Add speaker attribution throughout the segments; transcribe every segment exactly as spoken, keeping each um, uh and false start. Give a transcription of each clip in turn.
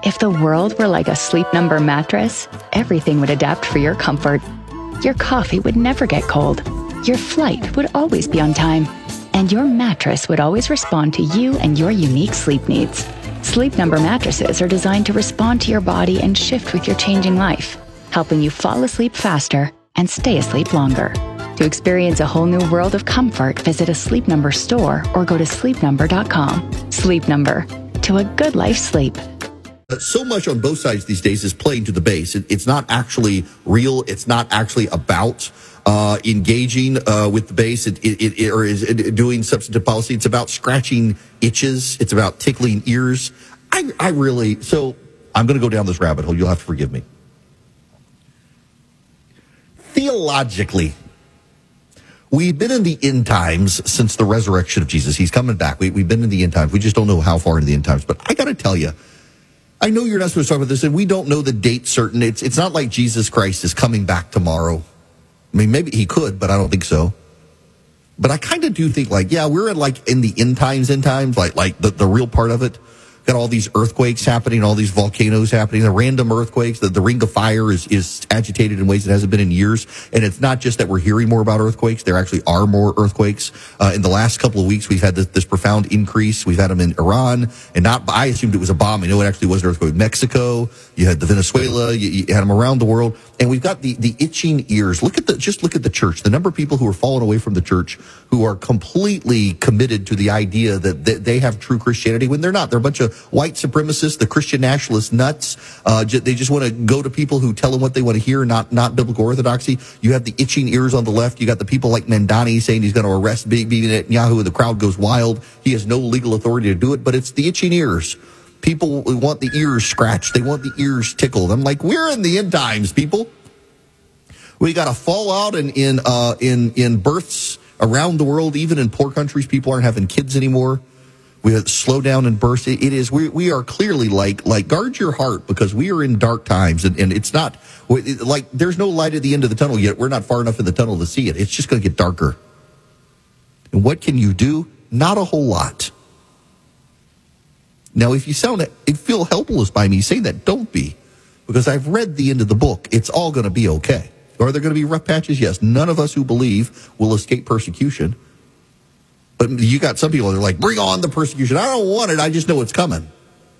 Speaker 1: If the world were like a Sleep Number mattress, everything would adapt for your comfort. Your coffee would never get cold. Your flight would always be on time. And your mattress would always respond to you and your unique sleep needs. Sleep Number mattresses are designed to respond to your body and shift with your changing life, helping you fall asleep faster and stay asleep longer. To experience a whole new world of comfort, visit a Sleep Number store or go to sleep number dot com. Sleep Number. To a good life sleep.
Speaker 2: So much on both sides these days is playing to the base. It, it's not actually real. It's not actually about uh, engaging uh, with the base it, it, it, or is it doing substantive policy. It's about scratching itches. It's about tickling ears. I, I really, so I'm going to go down this rabbit hole. You'll have to forgive me. Theologically, we've been in the end times since the resurrection of Jesus. He's coming back. We, we've been in the end times. We just don't know how far into the end times. But I got to tell you, I know you're not supposed to talk about this, and we don't know the date certain. It's it's not like Jesus Christ is coming back tomorrow. I mean, maybe he could, but I don't think so. But I kind of do think, like, yeah, we're in, like, in the end times, end times, like, like the, the real part of it. Got all these earthquakes happening, all these volcanoes happening, the random earthquakes. The, the ring of fire is, is agitated in ways it hasn't been in years. And it's not just that we're hearing more about earthquakes. There actually are more earthquakes. Uh, in the last couple of weeks, we've had this, this profound increase. We've had them in Iran. And not, I assumed it was a bomb. I know it actually was an earthquake. Mexico, you had the Venezuela, you, you had them around the world. And we've got the, the itching ears. Look at the, just look at the church. The number of people who are falling away from the church, who are completely committed to the idea that they, they have true Christianity when they're not. They're a bunch of white supremacists, the Christian nationalist nuts. Uh, j- they just want to go to people who tell them what they want to hear, not not biblical orthodoxy. You have the itching ears on the left. You got the people like Mandani saying he's going to arrest Bibi Netanyahu, and the crowd goes wild. He has no legal authority to do it, but it's the itching ears. People want the ears scratched. They want the ears tickled. I'm like, we're in the end times, people. We got a fallout in in uh, in in births around the world. Even in poor countries, people aren't having kids anymore. We have slow down in births. It, it is we we are clearly like like guard your heart, because we are in dark times, and, and it's not like there's no light at the end of the tunnel yet. We're not far enough in the tunnel to see it. It's just going to get darker. And what can you do? Not a whole lot. Now, if you sound you feel helpless by me saying that, don't be, because I've read the end of the book. It's all going to be okay. Are there going to be rough patches? Yes. None of us who believe will escape persecution. But you got some people that are like, bring on the persecution. I don't want it. I just know it's coming.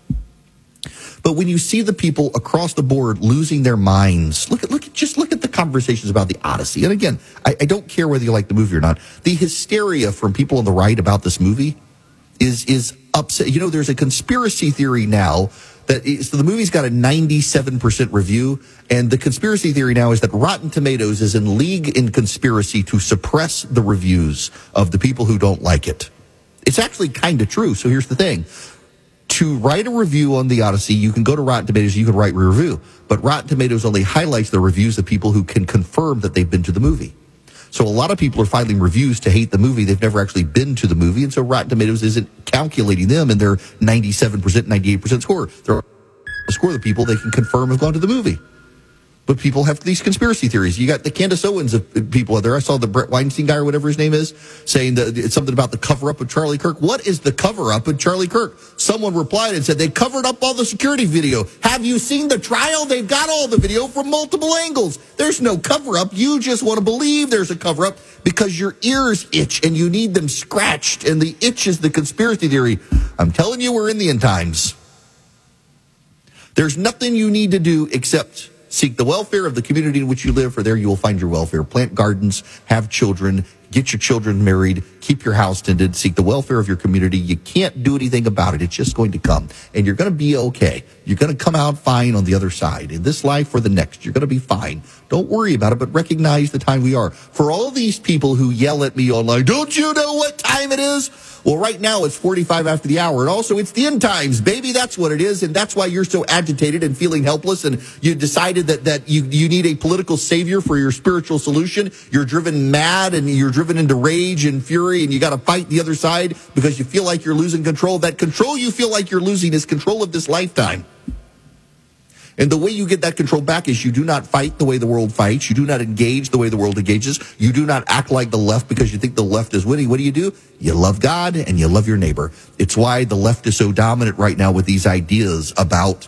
Speaker 2: But when you see the people across the board losing their minds, look at, look at, just look at the conversations about the Odyssey. And again, I, I don't care whether you like the movie or not. The hysteria from people on the right about this movie is, is upset. You know, there's a conspiracy theory now that is, so the movie's got a ninety-seven percent review, and the conspiracy theory now is that Rotten Tomatoes is in league in conspiracy to suppress the reviews of the people who don't like it. It's actually kind of true. So here's the thing. To write a review on the Odyssey, you can go to Rotten Tomatoes, you can write a review. But Rotten Tomatoes only highlights the reviews of people who can confirm that they've been to the movie. So a lot of people are filing reviews to hate the movie. They've never actually been to the movie, and so Rotten Tomatoes isn't calculating them in their ninety-seven percent, ninety-eight percent score. They're a score of the people they can confirm have gone to the movie. But people have these conspiracy theories. You got the Candace Owens of people out there. I saw the Brett Weinstein guy or whatever his name is saying that it's something about the cover-up of Charlie Kirk. What is the cover-up of Charlie Kirk? Someone replied and said they covered up all the security video. Have you seen the trial? They've got all the video from multiple angles. There's no cover-up. You just want to believe there's a cover-up because your ears itch and you need them scratched, and the itch is the conspiracy theory. I'm telling you, we're in the end times. There's nothing you need to do except seek the welfare of the community in which you live, for there you will find your welfare. Plant gardens, have children, get your children married, keep your house tended, seek the welfare of your community. You can't do anything about it. It's just going to come. And you're going to be okay. You're going to come out fine on the other side. In this life or the next, you're going to be fine. Don't worry about it, but recognize the time we are. For all these people who yell at me online, don't you know what time it is? Well, right now it's forty-five after the hour. And also it's the end times, baby. That's what it is. And that's why you're so agitated and feeling helpless. And you decided that, that you, you need a political savior for your spiritual solution. You're driven mad and you're driven into rage and fury, and you got to fight the other side because you feel like you're losing control. That control you feel like you're losing is control of this lifetime. And the way you get that control back is you do not fight the way the world fights. You do not engage the way the world engages. You do not act like the left because you think the left is winning. What do you do? You love God and you love your neighbor. It's why the left is so dominant right now with these ideas about